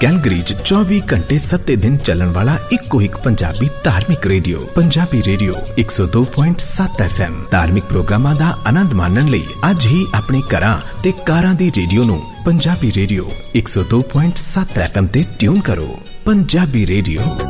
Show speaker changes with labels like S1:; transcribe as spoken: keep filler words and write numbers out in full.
S1: Calgary च चौबी घंटे सत्ते दिन चलन वाला इको एक पंजाबी धार्मिक रेडियो पंजाबी रेडियो एक सौ दो पॉइंट सात एफ एम। धार्मिक प्रोग्रामां दा आनंद माणन लई अज ही अपने घरां ते कारां दी रेडियो नूं पंजाबी रेडियो एक सौ दो पॉइंट सात एफ एम ते ट्यून करो। पंजाबी रेडियो